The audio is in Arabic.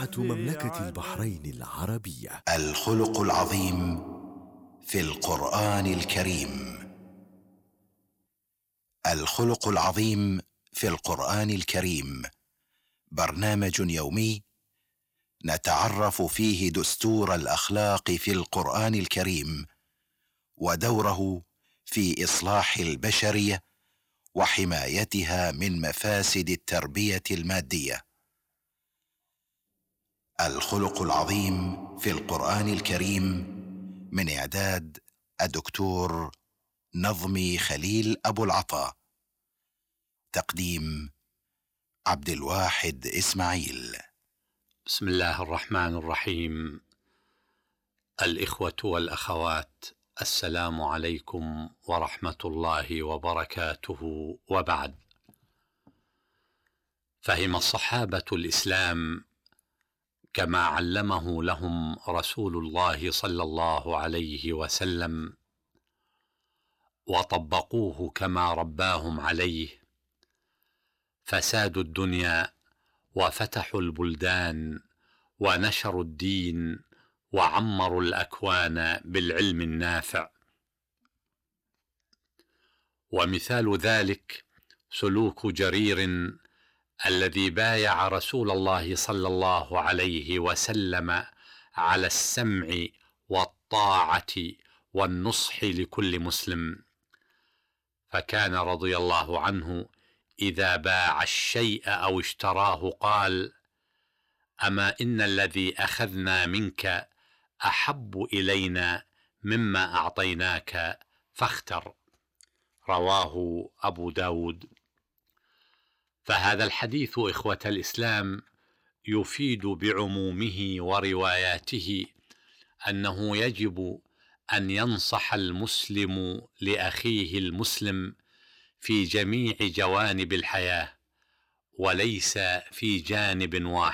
مملكة البحرين العربية. الخلق العظيم في القرآن الكريم. الخلق العظيم في القرآن الكريم برنامج يومي نتعرف فيه دستور الأخلاق في القرآن الكريم ودوره في إصلاح البشرية وحمايتها من مفاسد التربية المادية. الخلق العظيم في القرآن الكريم من إعداد الدكتور نظمي خليل أبو العطا، تقديم عبد الواحد إسماعيل. بسم الله الرحمن الرحيم. الإخوة والأخوات، السلام عليكم ورحمة الله وبركاته، وبعد. فهم الصحابة الإسلام كما علمه لهم رسول الله صلى الله عليه وسلم، وطبقوه كما رباهم عليه، فسادوا الدنيا وفتحوا البلدان ونشروا الدين وعمروا الأكوان بالعلم النافع. ومثال ذلك سلوك جرير الذي بايع رسول الله صلى الله عليه وسلم على السمع والطاعة والنصح لكل مسلم، فكان رضي الله عنه إذا باع الشيء أو اشتراه قال: أما إن الذي أخذنا منك أحب إلينا مما أعطيناك فاختر. رواه أبو داود. فهذا الحديث إخوة الإسلام يفيد بعمومه ورواياته أنه يجب أن ينصح المسلم لأخيه المسلم في جميع جوانب الحياة، وليس في جانب واحد.